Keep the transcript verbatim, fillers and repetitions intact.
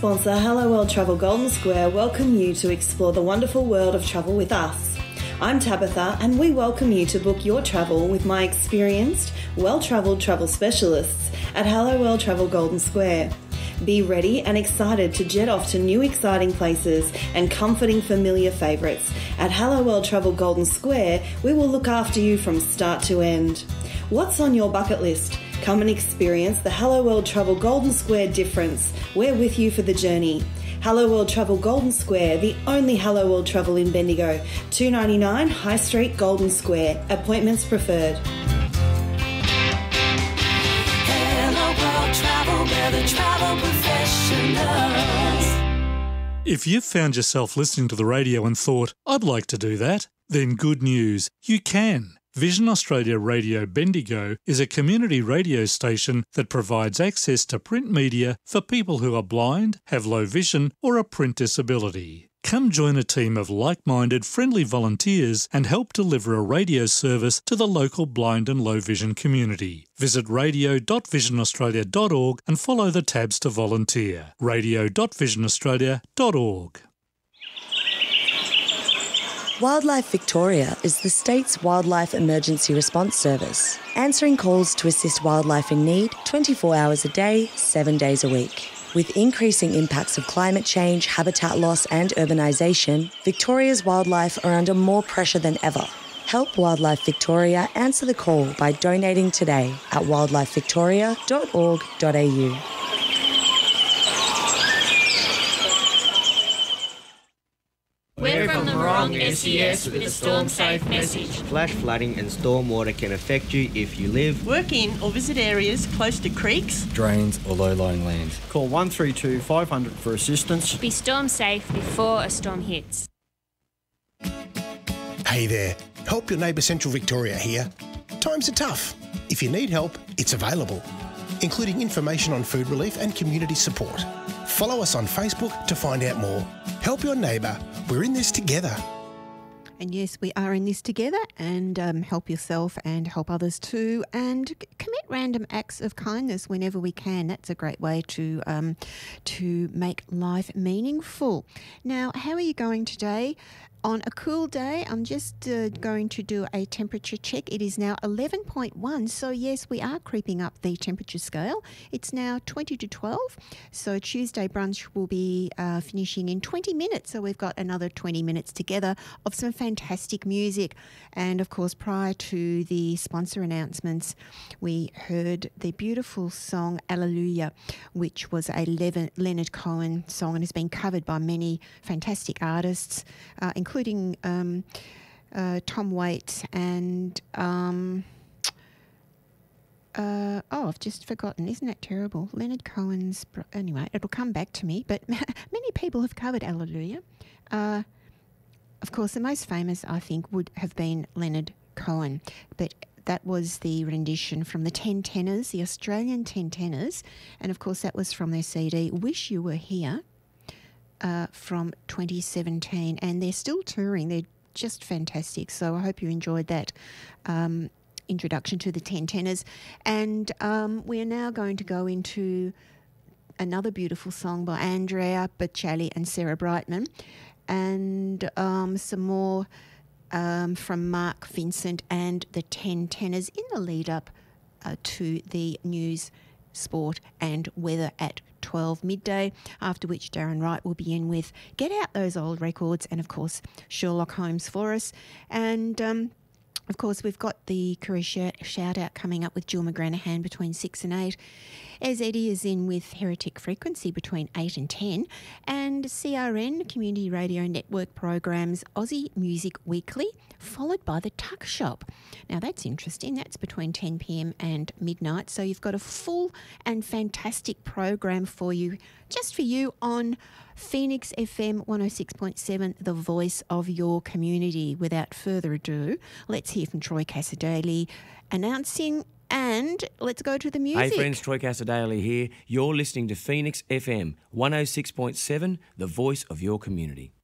sponsor Hello World Travel Golden Square welcome you to explore the wonderful world of travel with us. I'm Tabitha and we welcome you to book your travel with my experienced, well-travelled travel specialists at Hello World Travel Golden Square. Be ready and excited to jet off to new exciting places and comforting familiar favourites. At Hello World Travel Golden Square, we will look after you from start to end. What's on your bucket list? Come and experience the Hello World Travel Golden Square difference. We're with you for the journey. Hello World Travel Golden Square, the only Hello World Travel in Bendigo. two ninety-nine High Street, Golden Square. Appointments preferred. Hello World Travel, we're the travel professionals. If you've found yourself listening to the radio and thought, I'd like to do that, then good news, you can. Vision Australia Radio Bendigo is a community radio station that provides access to print media for people who are blind, have low vision or a print disability. Come join a team of like-minded, friendly volunteers and help deliver a radio service to the local blind and low vision community. Visit radio dot vision australia dot org and follow the tabs to volunteer. radio dot vision australia dot org. Wildlife Victoria is the state's wildlife emergency response service, answering calls to assist wildlife in need twenty-four hours a day, seven days a week. With increasing impacts of climate change, habitat loss and urbanisation, Victoria's wildlife are under more pressure than ever. Help Wildlife Victoria answer the call by donating today at wildlife victoria dot org dot a u. We're from the Morong S E S with a storm safe message. Flash flooding and storm water can affect you if you live, work in or visit areas close to creeks, drains or low-lying land. Call one three two five hundred for assistance. Be storm safe before a storm hits. Hey there, Help Your Neighbour Central Victoria here. Times are tough. If you need help, it's available, including information on food relief and community support. Follow us on Facebook to find out more. Help your neighbour. We're in this together. And yes, we are in this together, and um, help yourself and help others too, and c- commit random acts of kindness whenever we can. That's a great way to um, to make life meaningful. Now, how are you going today? On a cool day, I'm just uh, going to do a temperature check. It is now eleven point one, so yes, we are creeping up the temperature scale. It's now twenty to twelve, so Tuesday brunch will be uh, finishing in twenty minutes, so we've got another twenty minutes together of some fantastic music. And of course, prior to the sponsor announcements, we heard the beautiful song Alleluia, which was a Leonard Cohen song and has been covered by many fantastic artists, uh, including including um, uh, Tom Waits and, um, uh, oh, I've just forgotten. Isn't that terrible? Leonard Cohen's, bro- anyway, it'll come back to me, but many people have covered Alleluia. Uh, of course, the most famous, I think, would have been Leonard Cohen, but that was the rendition from the Ten Tenors, the Australian Ten Tenors, and of course that was from their C D, Wish You Were Here, Uh, from twenty seventeen, and they're still touring. They're just fantastic. So I hope you enjoyed that um, introduction to the Ten Tenors. And um, we are now going to go into another beautiful song by Andrea Bocelli and Sarah Brightman, and um, some more um, from Mark Vincent and the Ten Tenors in the lead up uh, to the news, sport and weather at twelve midday, after which Darren Wright will be in with Get Out Those Old Records and, of course, Sherlock Holmes for us. And, um, of course, we've got the career sh- shout-out coming up with Jill McGranahan between six and eight, as Eddie is in with Heretic Frequency between eight and ten, and C R N, Community Radio Network programs Aussie Music Weekly, followed by the Tuck Shop. Now, that's interesting. That's between ten p.m. and midnight, so you've got a full and fantastic program for you, just for you on Phoenix F M one oh six point seven, the voice of your community. Without further ado, let's hear from Troy Cassar-Daley announcing, and let's go to the music. Hey friends, Troy Cassar-Daley here. You're listening to Phoenix F M one oh six point seven, the voice of your community.